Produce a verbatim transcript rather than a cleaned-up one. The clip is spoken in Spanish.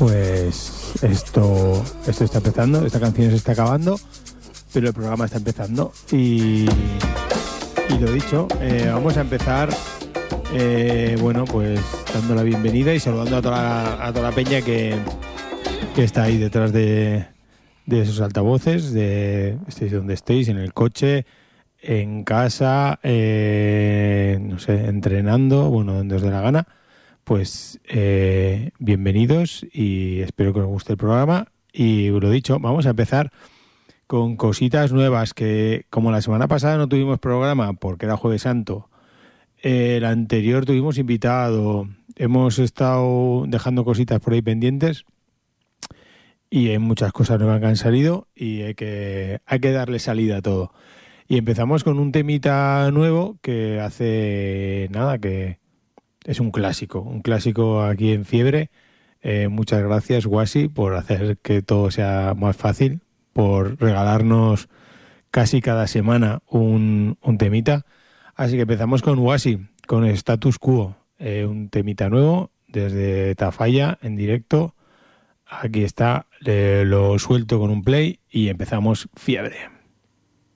Pues esto, esto está empezando, esta canción se está acabando, pero el programa está empezando. Y, y lo dicho, eh, vamos a empezar, eh, bueno, pues dando la bienvenida y saludando a toda la, a toda la peña que, que está ahí detrás de, de esos altavoces, de estéis donde estéis, en el coche, en casa, eh, no sé, entrenando, bueno, donde os dé la gana. Pues eh, bienvenidos y espero que os guste el programa. Y lo dicho, vamos a empezar con cositas nuevas que, como la semana pasada no tuvimos programa porque era Jueves Santo, eh, el anterior tuvimos invitado, hemos estado dejando cositas por ahí pendientes y hay muchas cosas nuevas que han salido y hay que, hay que darle salida a todo. Y empezamos con un temita nuevo que hace nada, que es un clásico, un clásico aquí en Fiebre. Eh, muchas gracias, Wasi, por hacer que todo sea más fácil, por regalarnos casi cada semana un, un temita. Así que empezamos con Wasi, con Status Quo, eh, un temita nuevo desde Tafalla en directo. Aquí está, eh, lo suelto con un play y empezamos Fiebre.